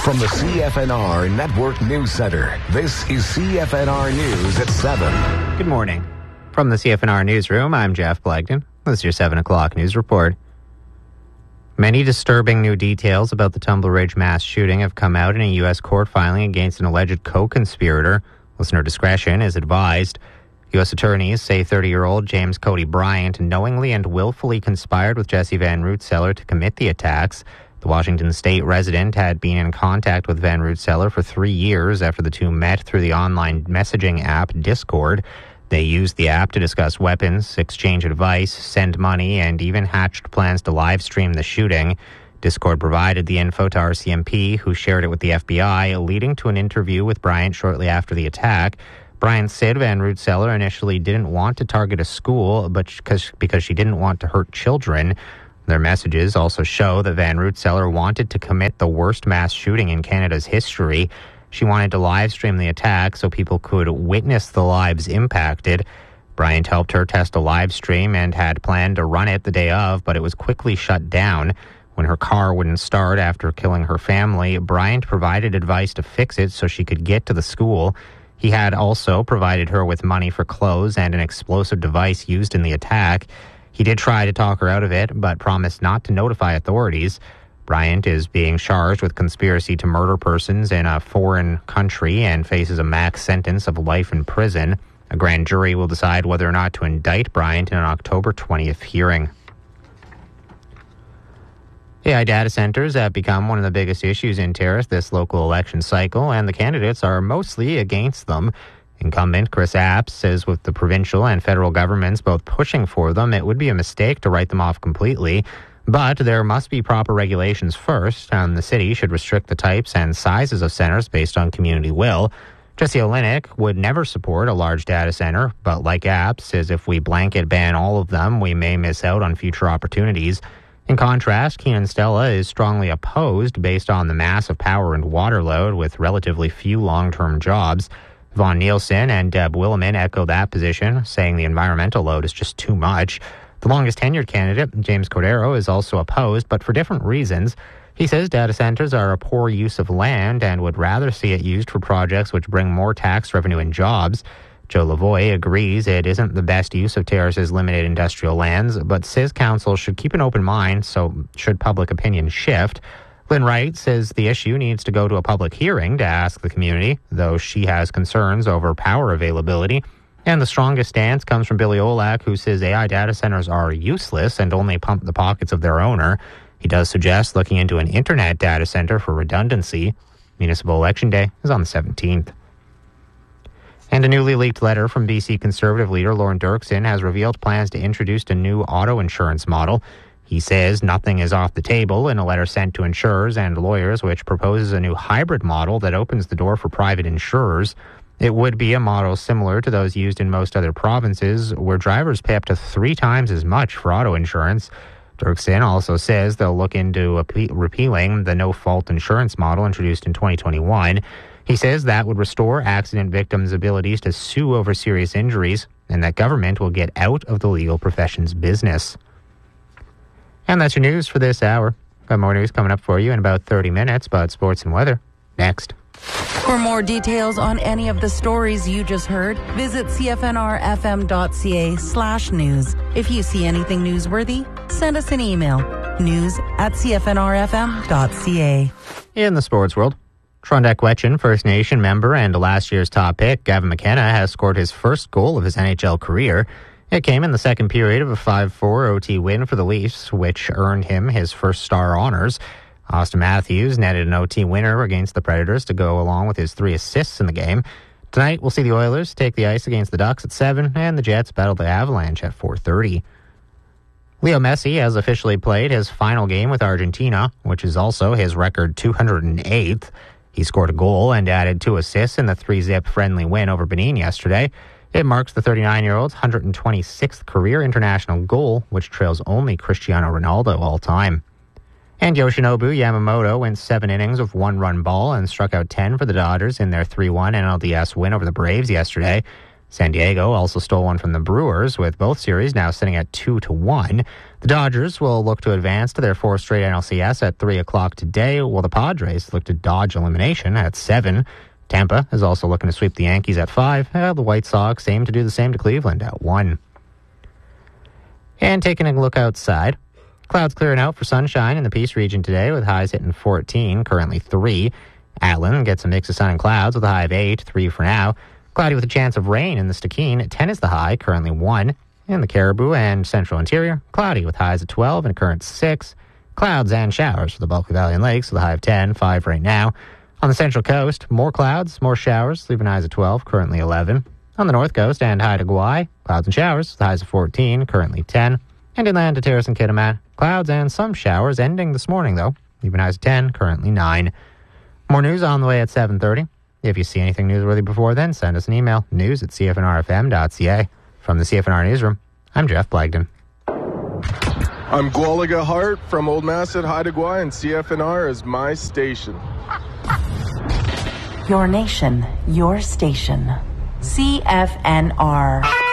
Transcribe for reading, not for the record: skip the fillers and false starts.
From the CFNR Network News Center, this is CFNR News at 7. Good morning. From the CFNR Newsroom, I'm Jeff Blagden. This is your 7 o'clock news report. Many disturbing new details about the Tumble Ridge mass shooting have come out in a U.S. court filing against an alleged co-conspirator. Listener discretion is advised. U.S. attorneys say 30-year-old James Cody Bryant knowingly and willfully conspired with Jesse Van Rootseller to commit the attacks. The Washington State resident had been in contact with Van Rootseller for 3 years after the two met through the online messaging app Discord. They used the app to discuss weapons, exchange advice, send money, and even hatched plans to live stream the shooting. Discord provided the info to RCMP, who shared it with the FBI, leading to an interview with Bryant shortly after the attack. Bryant said Van Rootseller initially didn't want to target a school, but because she didn't want to hurt children. Their messages also show that Van Rootseller wanted to commit the worst mass shooting in Canada's history. She wanted to live stream the attack so people could witness the lives impacted. Bryant helped her test a live stream and had planned to run it the day of, but it was quickly shut down. When her car wouldn't start after killing her family, Bryant provided advice to fix it so she could get to the school. He had also provided her with money for clothes and an explosive device used in the attack. He did try to talk her out of it, but promised not to notify authorities. Bryant is being charged with conspiracy to murder persons in a foreign country and faces a max sentence of life in prison. A grand jury will decide whether or not to indict Bryant in an October 20th hearing. AI data centers have become one of the biggest issues in Terrace this local election cycle, and the candidates are mostly against them. Incumbent Chris Apps says with the provincial and federal governments both pushing for them, it would be a mistake to write them off completely. But there must be proper regulations first, and the city should restrict the types and sizes of centers based on community will. Jesse Olenek would never support a large data center, but like Apps says if we blanket ban all of them, we may miss out on future opportunities. In contrast, Keenan Stella is strongly opposed based on the massive power and water load with relatively few long-term jobs. Vaughn Nielsen and Deb Williman echo that position, saying the environmental load is just too much. The longest tenured candidate, James Cordero, is also opposed, but for different reasons. He says data centers are a poor use of land and would rather see it used for projects which bring more tax revenue and jobs. Joe Lavoie agrees it isn't the best use of Terrace's limited industrial lands, but says council should keep an open mind, so should public opinion shift. Lynn Wright says the issue needs to go to a public hearing to ask the community, though she has concerns over power availability. And the strongest stance comes from Billy Olak, who says AI data centers are useless and only pump the pockets of their owner. He does suggest looking into an internet data center for redundancy. Municipal Election Day is on the 17th. And a newly leaked letter from BC Conservative leader Lorne Dirksen has revealed plans to introduce a new auto insurance model. He says nothing is off the table in a letter sent to insurers and lawyers, which proposes a new hybrid model that opens the door for private insurers. It would be a model similar to those used in most other provinces, where drivers pay up to 3 times as much for auto insurance. Dirksen also says they'll look into repealing the no-fault insurance model introduced in 2021. He says that would restore accident victims' abilities to sue over serious injuries, and that government will get out of the legal profession's business. And that's your news for this hour. Got more news coming up for you in about 30 minutes about sports and weather. Next. For more details on any of the stories you just heard, visit cfnrfm.ca/news. If you see anything newsworthy, send us an email, news@cfnrfm.ca. In the sports world, Trondequetchin First Nation member and last year's top pick, Gavin McKenna, has scored his first goal of his NHL career. It came in the second period of a 5-4 OT win for the Leafs, which earned him his first star honors. Austin Matthews netted an OT winner against the Predators to go along with his 3 assists in the game. Tonight, we'll see the Oilers take the ice against the Ducks at 7, and the Jets battle the Avalanche at 4:30. Leo Messi has officially played his final game with Argentina, which is also his record 208th. He scored a goal and added 2 assists in the 3-zip friendly win over Benin yesterday. It marks the 39-year-old's 126th career international goal, which trails only Cristiano Ronaldo all time. And Yoshinobu Yamamoto went 7 innings of 1-run ball and struck out 10 for the Dodgers in their 3-1 NLDS win over the Braves yesterday. San Diego also stole one from the Brewers, with both series now sitting at 2-1. The Dodgers will look to advance to their fourth straight NLCS at 3 o'clock today, while the Padres look to dodge elimination at 7. Tampa is also looking to sweep the Yankees at 5. The White Sox aim to do the same to Cleveland at 1. And taking a look outside, clouds clearing out for sunshine in the Peace region today with highs hitting 14, currently 3. Atlan gets a mix of sun and clouds with a high of 8, 3 for now. Cloudy with a chance of rain in the Stikine, 10 is the high, currently 1. In the Caribou and Central Interior, cloudy with highs of 12 and current 6. Clouds and showers for the Bulkley Valley and Lakes with a high of 10, 5 right now. On the Central Coast, more clouds, more showers, leaving highs of 12, currently 11. On the North Coast and high to Kauai, clouds and showers with highs of 14, currently 10. And inland to Terrace and Kitimat, clouds and some showers ending this morning, though, leaving highs of 10, currently 9. More news on the way at 7:30. If you see anything newsworthy before then, send us an email, news@cfnrfm.ca. From the CFNR Newsroom, I'm Jeff Blagden. I'm Gwaliga Hart from Old Masset, Haida Gwaii, and CFNR is my station. Your nation, your station. CFNR.